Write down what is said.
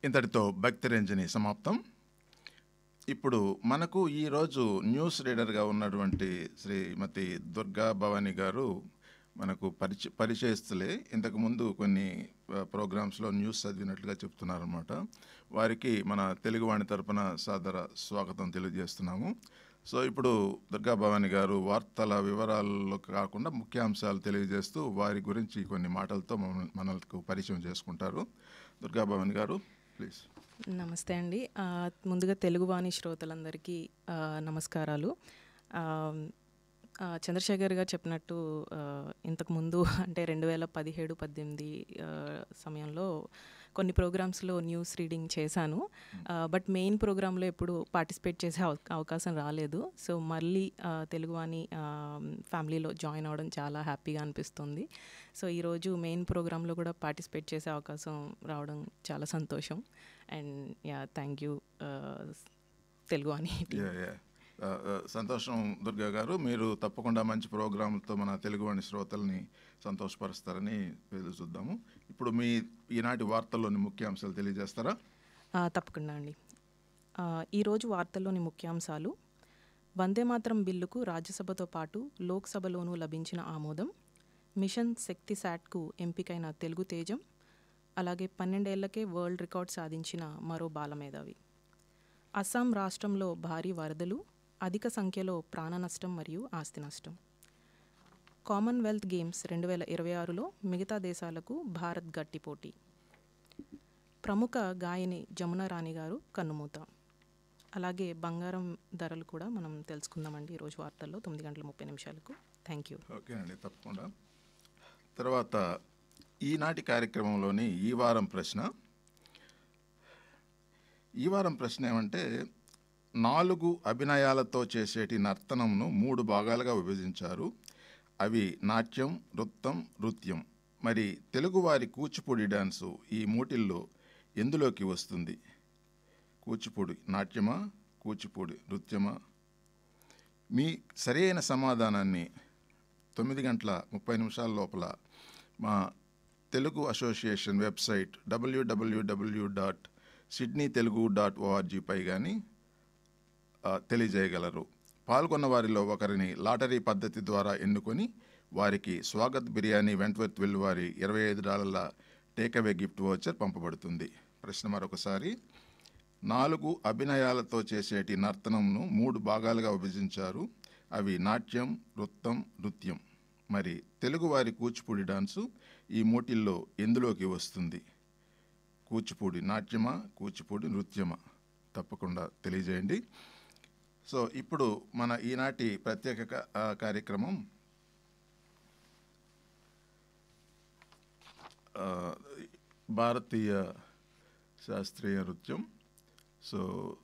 ఇంతటితో భక్తి రంజని సమాప్తం. ఇప్పుడు మనకు ఈరోజు న్యూస్ రీడర్గా ఉన్నటువంటి శ్రీమతి దుర్గా భవానీ గారు మనకు పరిచయస్తులే. ఇంతకుముందు కొన్ని ప్రోగ్రామ్స్లో న్యూస్ చదివినట్లుగా చెప్తున్నారన్నమాట. వారికి మన తెలుగువాణి తరపున సాదర స్వాగతం తెలియజేస్తున్నాము. సో ఇప్పుడు దుర్గా భవానీ గారు వార్తల వివరాల్లో కాకుండా ముఖ్యాంశాలు తెలియజేస్తూ వారి గురించి కొన్ని మాటలతో మనకు పరిచయం చేసుకుంటారు. దుర్గా భవానీ గారు, ప్లీజ్. నమస్తే అండి. ముందుగా తెలుగువాణి శ్రోతలందరికీ నమస్కారాలు. చంద్రశేఖర్ గారు చెప్పినట్టు ఇంతకుముందు అంటే 2017-18 సమయంలో కొన్ని ప్రోగ్రామ్స్లో న్యూస్ రీడింగ్ చేశాను. బట్ మెయిన్ ప్రోగ్రాంలో ఎప్పుడు పార్టిసిపేట్ చేసే అవకాశం రాలేదు. సో మళ్ళీ తెలుగువాణి ఫ్యామిలీలో జాయిన్ అవ్వడం చాలా హ్యాపీగా అనిపిస్తుంది. సో ఈరోజు మెయిన్ ప్రోగ్రాంలో కూడా పార్టిసిపేట్ చేసే అవకాశం రావడం చాలా సంతోషం. And thank you Teluguvani. సంతోషం దుర్గా గారు. మీరు తప్పకుండా మంచి ప్రోగ్రాంలతో మన తెలుగువాణి శ్రోతల్ని సంతోషపరుస్తారని ఎదురు చూద్దాము. ఇప్పుడు మీ ఈనాటి వార్తల్లోని ముఖ్యాంశాలు తెలియజేస్తారా? తప్పకుండా అండి. ఈరోజు వార్తల్లోని ముఖ్యాంశాలు: వందే మాతరం బిల్లుకు రాజ్యసభతో పాటు లోక్సభలోనూ లభించిన ఆమోదం, మిషన్ శక్తి శాట్కు ఎంపికైన తెలుగు తేజం, అలాగే 12 ఏళ్లకే వరల్డ్ రికార్డ్ సాధించిన మరో బాలమేధావి. అస్సాం రాష్ట్రంలో భారీ వరదలు, అధిక సంఖ్యలో ప్రాణ నష్టం మరియు ఆస్తి నష్టం. కామన్వెల్త్ గేమ్స్ 2026లో మిగతా దేశాలకు భారత్ గట్టి పోటీ. ప్రముఖ గాయని జమునా రాణి గారు కన్నుమూత. అలాగే బంగారం ధరలు కూడా మనం తెలుసుకుందామండి ఈరోజు వార్తల్లో 9:30 థ్యాంక్ యూ. ఓకే అండి, తప్పకుండా. తర్వాత ఈనాటి కార్యక్రమంలోని ఈ వారం ప్రశ్న ఏమంటే, 4 అభినయాలతో చేసేటి నర్తనంను 3 భాగాలుగా విభజించారు. అవి నాట్యం, నృత్యం. మరి తెలుగువారి కూచిపూడి డ్యాన్సు ఈ మూటిల్లో ఎందులోకి వస్తుంది? కూచిపూడి నాట్యమా, కూచిపూడి నృత్యమా? మీ సరైన సమాధానాన్ని 9:30 లోపల మా తెలుగు అసోసియేషన్ వెబ్సైట్ www.sydneytelugu.org పై కానీ తెలియజేయగలరు. పాల్గొన్న వారిలో ఒకరిని లాటరీ పద్ధతి ద్వారా ఎన్నుకొని వారికి Swagat biryani Wentworth వెల్లువారి $25 takeaway gift voucher పంపబడుతుంది. ప్రశ్న మరొకసారి: 4 అభినయాలతో చేసేటి నర్తనంను 3 భాగాలుగా విభజించారు. అవి నాట్యం, నృత్యం. మరి తెలుగువారి కూచిపూడి డాన్సు ఈ మూటిల్లో ఎందులోకి వస్తుంది? కూచిపూడి నాట్యమా, కూచిపూడి నృత్యమా? తప్పకుండా తెలియజేయండి. సో ఇప్పుడు మన ఈనాటి ప్రత్యేక కార్యక్రమం భారతీయ శాస్త్రీయ నృత్యం. సో